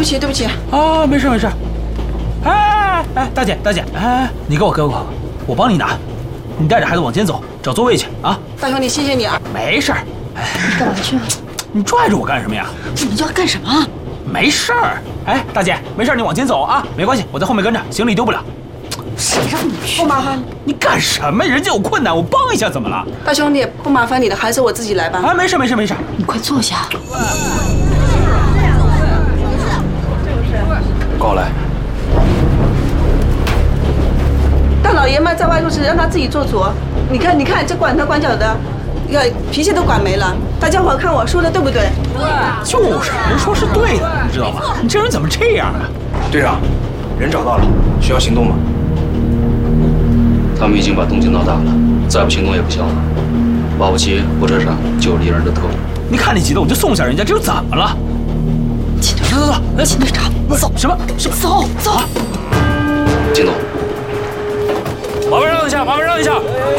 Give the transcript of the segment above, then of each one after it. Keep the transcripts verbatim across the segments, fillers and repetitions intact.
不起，对不起。 啊，没事没事。哎哎，大姐大姐，哎，你给我给我，我帮你拿。你带着孩子往前走，找座位去啊！ 大兄弟，谢谢你啊！ 没事儿。哎， 你干嘛去啊？ 你拽着我干什么呀？ 你要干什么？ 没事儿。哎，大姐，没事儿，你往前走啊，没关系，我在后面跟着，行李丢不了。 谁让你去？ 不麻烦你干什么？人家有困难，我帮一下，怎么了？ 大兄弟，不麻烦你了，还是我自己来吧。 啊，没事没事没事。 你快坐下。 过来。 大老爷们在外做事，让他自己做主。你看，你看，这管头管脚的，你看脾气都管没了。大家伙看我说的对不对？ 就是，人说是对的，你知道吗？你这人怎么这样啊？ 队长，人找到了，需要行动吗？ 他们已经把动静闹大了，再不行动也不行了。保不齐火车上就有敌人的特务。 你看你急的，我就送下人家，这又怎么了？ 秦队长， 走走走， 秦队长，走什么什么？ 走走。 进动。 麻烦让一下，麻烦让一下。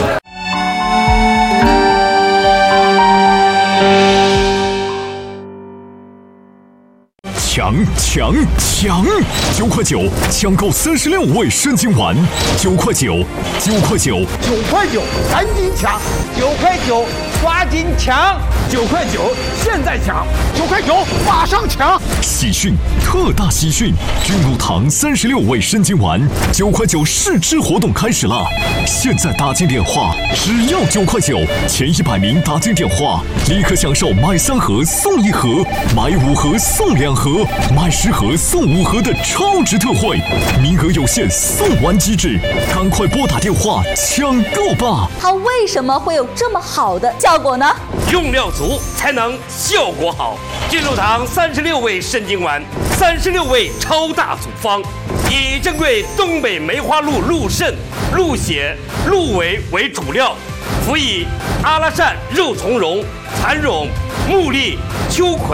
抢抢抢！九块九抢购三十六味生津丸，九块九，九块九， 九块九，赶紧抢！九块九，抓紧抢！九块九，现在抢！九块九，马上抢！ 喜讯，特大喜讯！君乳堂三十六味生津丸，九块九试吃活动开始了！现在打进电话，只要九块九，前一百名打进电话，立刻享受买三盒送一盒，买五盒送两盒。买十盒送五盒的超值特惠，名额有限，送完即止，赶快拨打电话抢购吧！ 它为什么会有这么好的效果呢？ 用料足才能效果好。君乳堂三十六味生津丸，三十六味超大组方，以珍贵东北梅花鹿鹿肾、鹿血、鹿尾为主料，辅以阿拉善、肉苁蓉、蚕苇、木栗、秋葵。